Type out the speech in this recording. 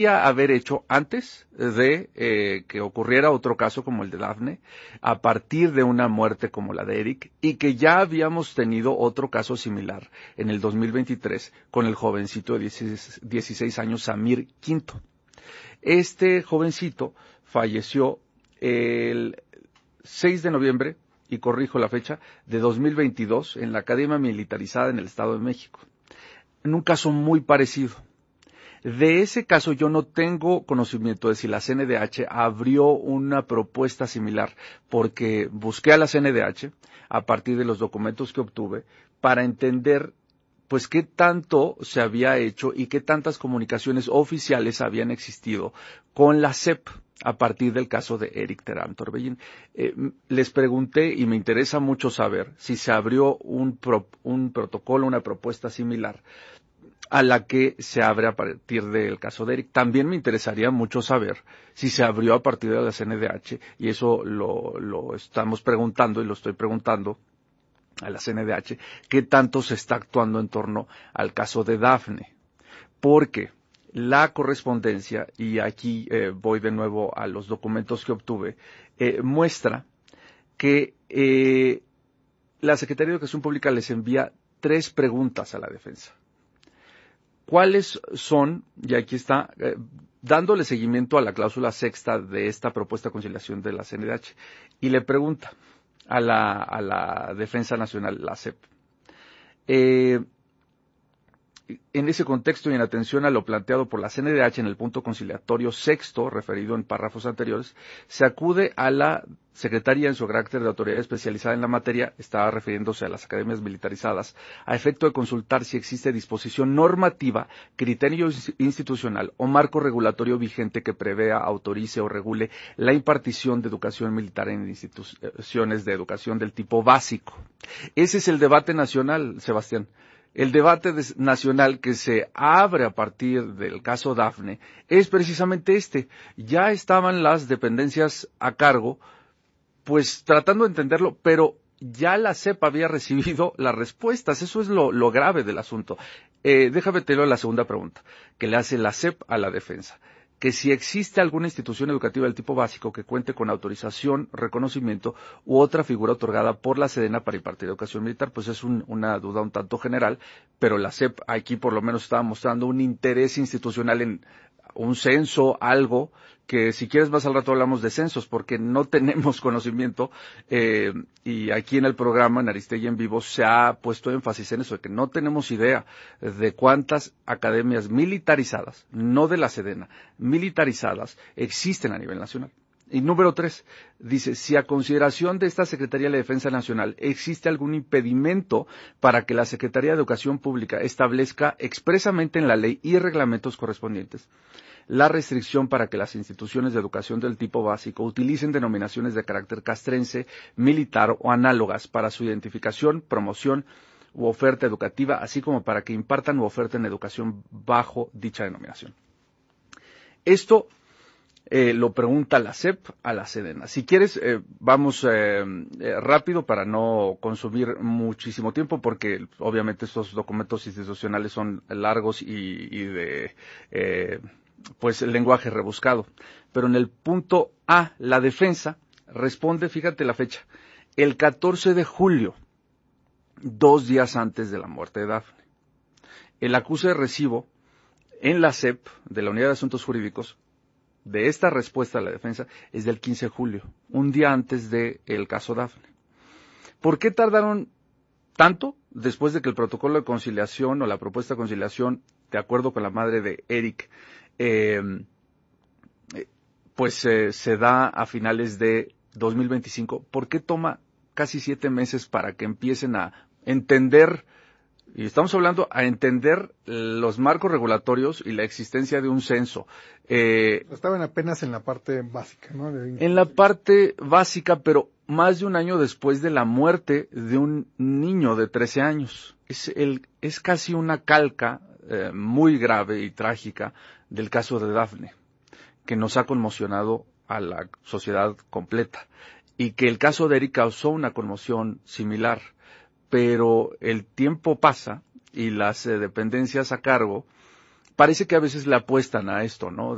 haber hecho antes de que ocurriera otro caso como el de Dafne, a partir de una muerte como la de Eric, y que ya habíamos tenido otro caso similar en el 2023 con el jovencito de 16 años, Samir Quinto. Este jovencito falleció el 6 de noviembre, y corrijo la fecha, de 2022 en la Academia Militarizada en el Estado de México, en un caso muy parecido. De ese caso yo no tengo conocimiento de si la CNDH abrió una propuesta similar, porque busqué a la CNDH a partir de los documentos que obtuve para entender pues qué tanto se había hecho y qué tantas comunicaciones oficiales habían existido con la SEP a partir del caso de Eric Terán Torbellín. Les pregunté, y me interesa mucho saber, si se abrió un protocolo, una propuesta similar a la que se abre a partir del caso de Eric. También me interesaría mucho saber si se abrió a partir de la CNDH, y eso lo estamos preguntando y lo estoy preguntando a la CNDH, qué tanto se está actuando en torno al caso de Dafne. Porque la correspondencia, y aquí voy de nuevo a los documentos que obtuve, muestra que la Secretaría de Educación Pública les envía 3 preguntas a la defensa. ¿Cuáles son? Y aquí está, dándole seguimiento a la cláusula sexta de esta propuesta de conciliación de la CNDH, y le pregunta a la Defensa Nacional, la SEP. En ese contexto y en atención a lo planteado por la CNDH en el punto conciliatorio sexto, referido en párrafos anteriores, se acude a la Secretaría en su carácter de autoridad especializada en la materia, estaba refiriéndose a las academias militarizadas, a efecto de consultar si existe disposición normativa, criterio institucional o marco regulatorio vigente que prevea, autorice o regule la impartición de educación militar en instituciones de educación del tipo básico. Ese es el debate nacional, Sebastián. El debate nacional que se abre a partir del caso Dafne es precisamente este. Ya estaban las dependencias a cargo, pues tratando de entenderlo, pero ya la SEP había recibido las respuestas. Eso es lo grave del asunto. Déjame te leo la segunda pregunta que le hace la SEP a la defensa. Que si existe alguna institución educativa del tipo básico que cuente con autorización, reconocimiento u otra figura otorgada por la Sedena para impartir educación militar, pues es una duda un tanto general, pero la SEP aquí por lo menos estaba mostrando un interés institucional en un censo, algo que si quieres más al rato hablamos de censos, porque no tenemos conocimiento, y aquí en el programa, en Aristegui en Vivo, se ha puesto énfasis en eso, de que no tenemos idea de cuántas academias militarizadas, no de la Sedena, militarizadas, existen a nivel nacional. Y número 3, dice, si a consideración de esta Secretaría de Defensa Nacional existe algún impedimento para que la Secretaría de Educación Pública establezca expresamente en la ley y reglamentos correspondientes la restricción para que las instituciones de educación del tipo básico utilicen denominaciones de carácter castrense, militar o análogas para su identificación, promoción u oferta educativa, así como para que impartan u oferten educación bajo dicha denominación. Esto lo pregunta la SEP a la Sedena. Si quieres, vamos rápido para no consumir muchísimo tiempo, porque obviamente estos documentos institucionales son largos y de pues el lenguaje rebuscado. Pero en el punto A, la defensa responde, fíjate la fecha, el 14 de julio, 2 días antes de la muerte de Dafne. El acuse de recibo en la SEP, de la Unidad de Asuntos Jurídicos, de esta respuesta a la defensa, es del 15 de julio, un día antes del caso Dafne. ¿Por qué tardaron tanto después de que el protocolo de conciliación o la propuesta de conciliación, de acuerdo con la madre de Eric, se da a finales de 2025? ¿Por qué toma casi 7 meses para que empiecen a entender, y estamos hablando a entender los marcos regulatorios y la existencia de un censo? Estaban apenas en la parte básica, ¿no? En la parte básica, pero más de un año después de la muerte de un niño de 13 años. Es casi una calca muy grave y trágica del caso de Dafne, que nos ha conmocionado a la sociedad completa, y que el caso de Eric causó una conmoción similar, pero el tiempo pasa y las dependencias a cargo parece que a veces le apuestan a esto, ¿no?